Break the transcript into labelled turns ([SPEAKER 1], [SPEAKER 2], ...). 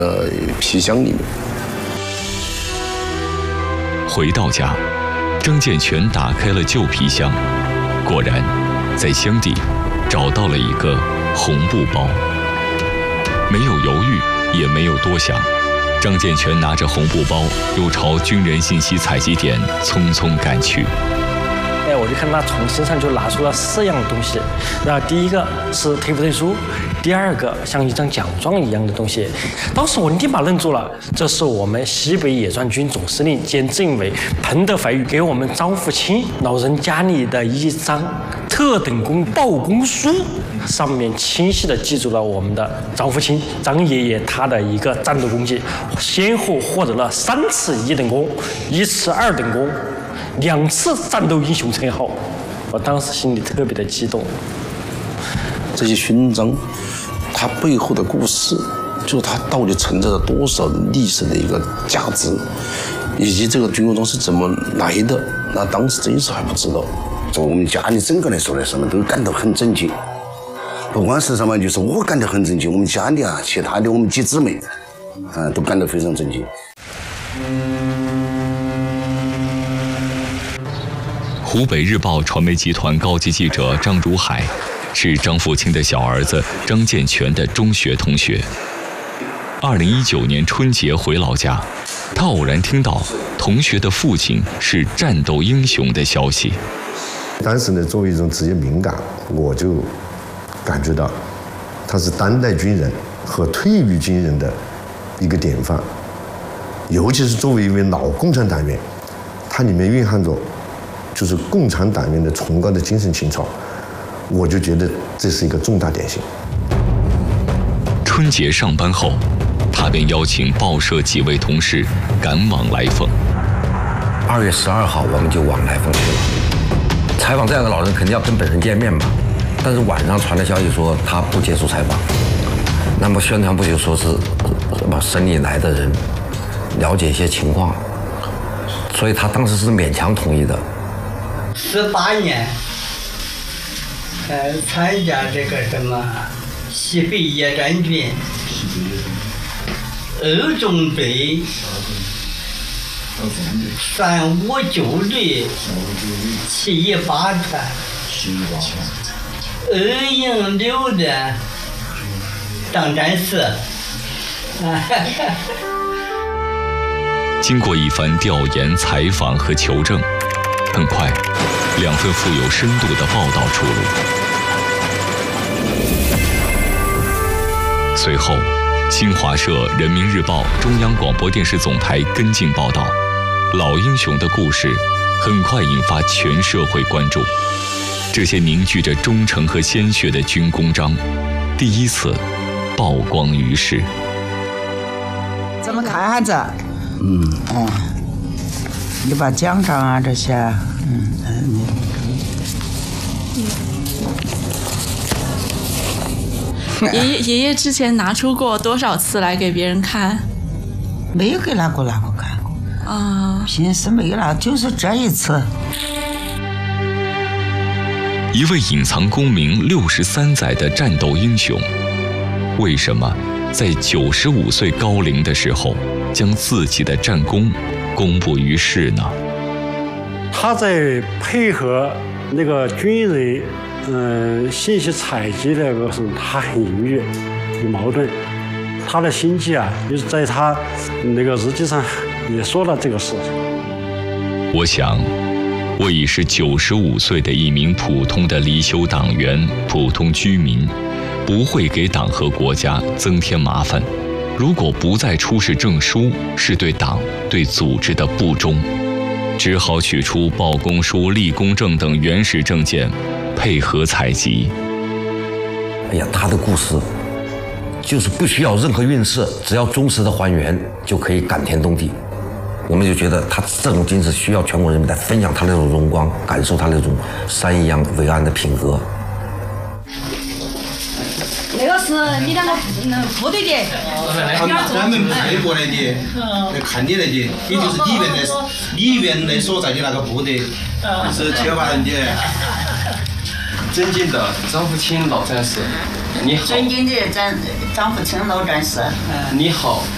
[SPEAKER 1] 皮箱里面。
[SPEAKER 2] 回到家，张建全打开了旧皮箱，果然，在箱底找到了一个红布包。没有犹豫，也没有多想，张建全拿着红布包，又朝军人信息采集点匆匆赶去。
[SPEAKER 3] 我就看他从身上就拿出了4样东西，然后第一个是退伍证书，第二个像一张奖状一样的东西。当时我立马愣住了，这是我们西北野战军总司令兼政委彭德怀给我们张福清老人家里的一张特等功报功书，上面清晰地记住了我们的张福清张爷爷他的一个战斗功绩，先后获得了3次1等功，1次2等功，2次战斗英雄称号。我当时心里特别的激动。
[SPEAKER 1] 这些勋章，它背后的故事，就是它到底存在着多少历史的一个价值，以及这个军功章是怎么来的，那当时真是还不知道。
[SPEAKER 4] 从我们家里整个来说什么都感到很震惊，不光是什么，就是我感到很震惊，我们家里啊，其他的我们几姊妹，都感到非常震惊。
[SPEAKER 2] 湖北日报传媒集团高级记者张如海，是张福清的小儿子张建全的中学同学。2019年春节回老家，他偶然听到同学的父亲是战斗英雄的消息。
[SPEAKER 5] 当时呢，作为一种职业敏感，我就感觉到他是当代军人和退役军人的一个典范，尤其是作为一位老共产党员，它里面蕴含着就是共产党员的崇高的精神情操，我就觉得这是一个重大典型。
[SPEAKER 2] 春节上班后，他便邀请报社几位同事赶往来凤。
[SPEAKER 6] 2月12号，我们就往来凤去了。采访这样的老人，肯定要跟本人见面嘛。但是晚上传来消息说他不接受采访，那么宣传部就说是什么省里来的人了解一些情况，所以他当时是勉强同意的。
[SPEAKER 7] 18年，参加这个什么西北野战军2中队359旅718团2营6的当战士。
[SPEAKER 2] 经过一番调研、采访和求证，很快2份富有深度的报道出炉。随后，新华社、人民日报、中央广播电视总台跟进报道，老英雄的故事很快引发全社会关注。这些凝聚着忠诚和鲜血的军功章，第一次曝光于世。
[SPEAKER 8] 怎么看孩子？你把奖章啊这些，
[SPEAKER 9] 爷爷之前拿出过多少次来给别人看？
[SPEAKER 8] 没有给哪个看过啊，平时没有了，就是这一次。
[SPEAKER 2] 一位隐藏功名63载的战斗英雄，为什么在95岁高龄的时候，将自己的战功公布于世呢？
[SPEAKER 3] 他在配合那个军人信息采集的那个时候，他很犹豫，有矛盾。他的心计啊，就是在他那个日记上也说了这个事。
[SPEAKER 2] 我想，我已是95岁的一名普通的离休党员、普通居民，不会给党和国家增添麻烦。如果不再出示证书，是对党、对组织的不忠，只好取出报功书、立功证等原始证件，配合采集。
[SPEAKER 6] 哎呀，他的故事就是不需要任何韵事，只要忠实的还原，就可以感天动地。我们就觉得他这种精神需要全国人民来分享他那种荣光，感受他那种山一样伟岸的品格。
[SPEAKER 10] 那个是你那个部队的，
[SPEAKER 11] 咱们配过来的，来看你来的，也就是你原来所在的那个部队，是78人的。
[SPEAKER 12] 尊敬的张福清老战士，你好。
[SPEAKER 8] 尊敬的张福清老战士，
[SPEAKER 12] 你好。